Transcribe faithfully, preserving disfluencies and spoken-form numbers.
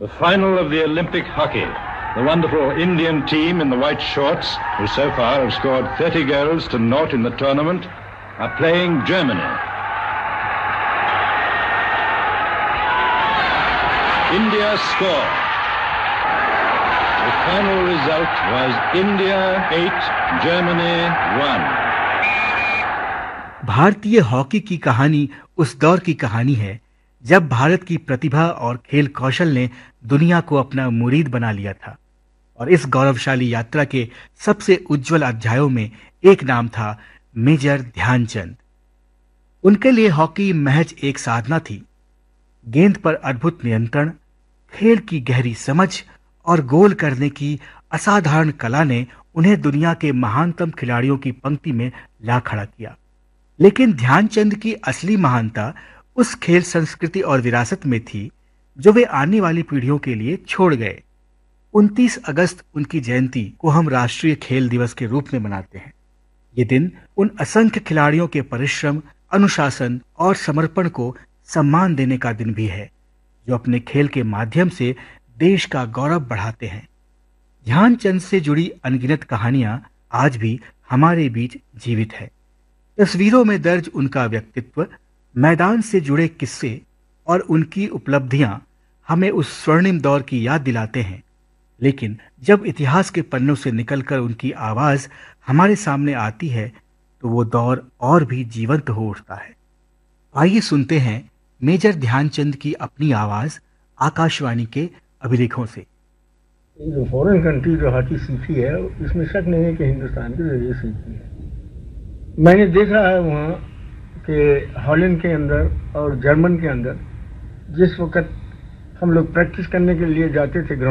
The final of the Olympic hockey. The wonderful Indian team in the white shorts, who so far have scored thirty goals to naught in the tournament, are playing Germany. India score. The final result was India eight, Germany one. भारतीय hockey की कहानी उस दौर की कहानी है जब भारत की प्रतिभा और खेल कौशल ने दुनिया को अपना मुरीद बना लिया था। और इस गौरवशाली यात्रा के सबसे उज्जवल अध्यायों में एक नाम था मेजर ध्यानचंद। उनके लिए हॉकी महज एक साधना थी। गेंद पर अद्भुत नियंत्रण, खेल की गहरी समझ और गोल करने की असाधारण कला ने उन्हें दुनिया के महानतम खिलाड़ियों की पंक्ति में ला खड़ा किया। लेकिन ध्यानचंद की असली महानता उस खेल संस्कृति और विरासत में थी जो वे आने वाली पीढ़ियों के लिए छोड़ गए। उनतीस अगस्त उनकी जयंती को हम राष्ट्रीय खेल दिवस के रूप में मनाते हैं। ये दिन उन असंख्य खिलाड़ियों के परिश्रम, अनुशासन और समर्पण को सम्मान देने का दिन भी है जो अपने खेल के माध्यम से देश का गौरव बढ़ाते हैं। ध्यानचंद से जुड़ी अनगिनत कहानियां आज भी हमारे बीच जीवित है। तस्वीरों में दर्ज उनका व्यक्तित्व, मैदान से जुड़े किस्से और उनकी उपलब्धियां हमें उस स्वर्णिम दौर की याद दिलाते हैं। लेकिन जब इतिहास के पन्नों से निकलकर उनकी आवाज हमारे सामने आती है तो वो दौर और भी जीवंत हो उठता है। आइए सुनते हैं मेजर ध्यानचंद की अपनी आवाज आकाशवाणी के अभिलेखों से। जो फॉरेन कंट्री जो हॉकी सीखी है इसमें शक नहीं है कि हिंदुस्तान के जरिए सीखी है। मैंने देखा है वहाँ कि हॉलैंड के अंदर और जर्मन के अंदर जिस वक्त हम लोग प्रैक्टिस करने के लिए जाते थे